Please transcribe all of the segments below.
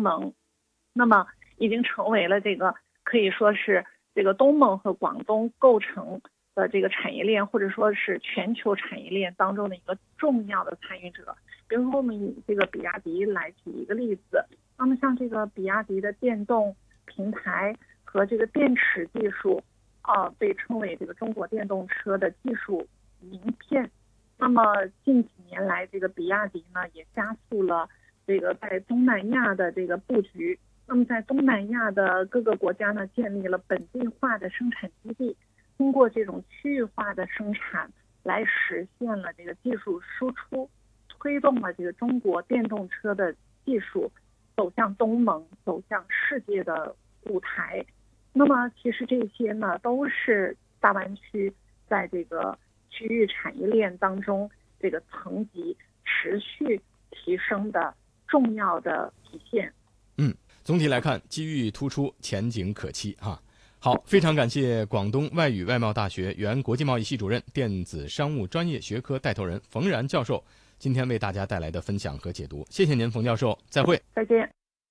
盟，那么已经成为了这个可以说是这个东盟和广东构成的这个产业链，或者说是全球产业链当中的一个重要的参与者。比如说我们以这个比亚迪来举一个例子，那么像这个比亚迪的电动平台和这个电池技术被称为这个中国电动车的技术名片。那么近几年来，这个比亚迪呢也加速了这个在东南亚的这个布局。那么在东南亚的各个国家呢，建立了本地化的生产基地，通过这种区域化的生产来实现了这个技术输出，推动了这个中国电动车的技术走向东盟，走向世界的舞台。那么其实这些呢，都是大湾区在这个区域产业链当中这个层级持续提升的重要的体现。 总体来看，机遇突出，前景可期哈。好，非常感谢广东外语外贸大学原国际贸易系主任、电子商務專業學科帶頭人馮然教授今天為大家帶來的分享和解讀。謝謝您，馮教授，再會。 再見。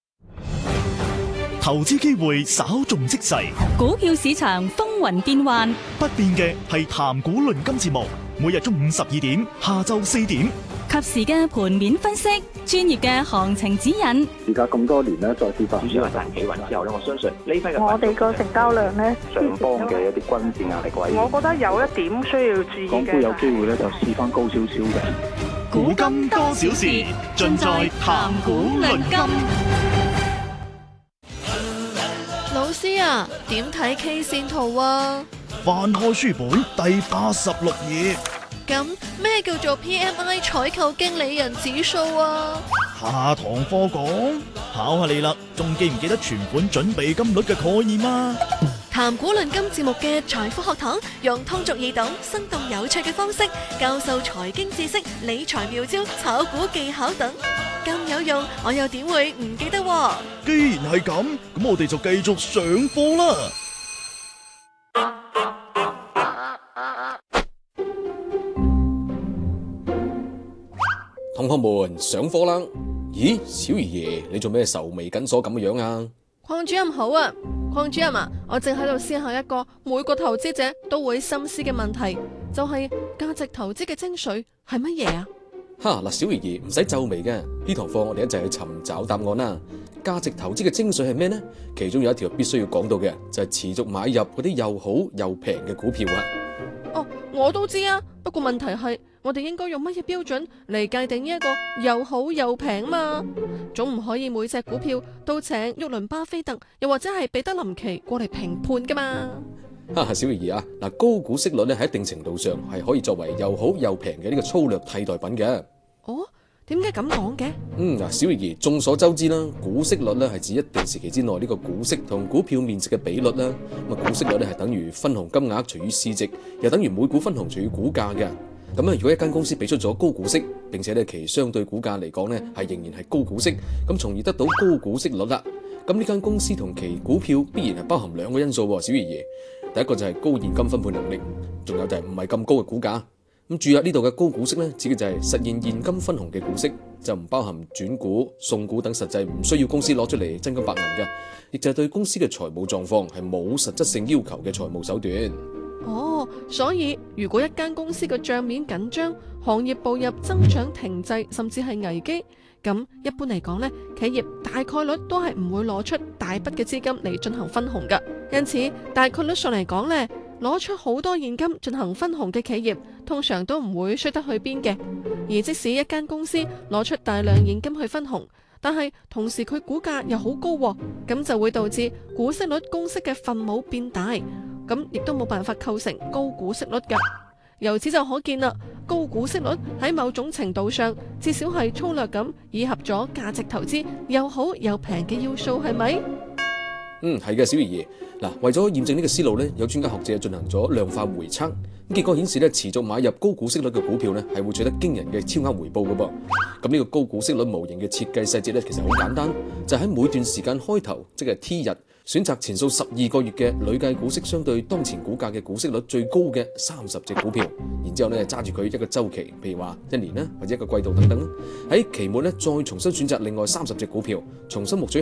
投資機會稍縱即逝， 股票市場風雲變幻， 不變嘅係談股論金節目，每日中午12點，下晝4點， 及時嘅盤面分析，專業嘅行情指引。 而家咁多年咧，再跌翻主要係彈企穩之後咧，我相信呢批嘅我哋個成交量咧， 上方嘅一啲均線壓力位， 我覺得有一點需要注意嘅。 港股有機會咧就試翻高少少嘅。 古今多少事，盡在談股論金。 老師啊，點睇 K 線圖啊？ 翻開書本第86頁。 咁咩叫做 PMI 採購經理人指數啊？ 下堂課講，考下你啦，仲記唔記得存款準備金率嘅概念啊？ 談股論金節目嘅財富學堂，用通俗易懂、生動有趣嘅方式教授財經知識、理財妙招、炒股技巧等，咁有用，我又點會唔記得喎？ 既然係咁，咁我哋就繼續上課啦。 同學們上課啦！咦，小爺爺，你做咩愁眉緊鎖咁嘅樣啊？ 鄺主任好啊，鄺主任啊，我正喺度思考一個每個投資者都會深思嘅問題，就係價值投資嘅精髓係乜嘢啊？ 嗱，小爺爺唔使皺眉嘅，呢堂課我哋一齊去尋找答案啦。價值投資嘅精髓係咩呢？其中有一條必須要講到嘅就係持續買入嗰啲又好又平嘅股票啊！ 哦，我都知啊，不過問題係我哋應該用乜嘢標準嚟界定呢一個又好又平嘛？總唔可以每隻股票都請沃倫巴菲特又或者係彼得林奇過嚟評判噶嘛？ 小爺爺啊，嗱，高股息率咧喺一定程度上係可以作為又好又平嘅呢個粗略替代品嘅。 哦，點解咁講嘅？ 小爺爺，眾所周知啦，股息率咧係指一定時期之內呢個股息同股票面值嘅比率啦。股息率咧係等於分紅金額除以市值，又等於每股分紅除以股價嘅。咁如果一間公司俾出咗高股息，並且咧其相對股價嚟講咧係仍然係高股息，咁從而得到高股息率啦。咁呢間公司同其股票必然係包含兩個因素喎，小爺爺。第一個就係高現金分配能力，仲有就係唔係咁高嘅股價。咁注入呢度嘅高股息咧，指嘅就係實現現金分紅嘅股息，就唔包含轉股、送股等實際唔需要公司攞出嚟真金白銀嘅，亦就係對公司嘅財務狀況係冇實質性要求嘅財務手段。 哦，所以如果一間公司嘅帳面緊張，行業步入增長停滯甚至係危機，咁一般嚟講呢，企業大概率都係唔會攞出大筆嘅資金嚟進行分紅㗎。因此大概率上嚟講呢，攞出好多現金進行分紅嘅企業通常都唔會衰得去邊嘅。而即使一間公司攞出大量現金去分紅，但係同時佢股價又好高喎，咁就會導致股息率公式嘅分母變大，咁亦都冇辦法構成高股息率㗎。由此就可見啦，高股息率喺某種程度上至少係粗略咁擬合咗價值投資又好又平嘅要素，係咪？ 係嘅，小爺爺。嗱，為咗驗證呢個思路咧，有專家學者進行咗量化回測，咁結果顯示咧，持續買入高股息率嘅股票咧，係會取得驚人嘅超額回報嘅噃。咁呢個高股息率模型嘅設計細節咧，其實好簡單，就喺每段時間開頭，即係 T 日，選擇前數12個月嘅累計股息相對當前股價嘅股息率最高嘅30隻股票，然之後咧揸住佢一個週期，譬如話1年啦，或者一個季度等等啦。喺期末咧再重新選擇另外30隻股票，重新獲取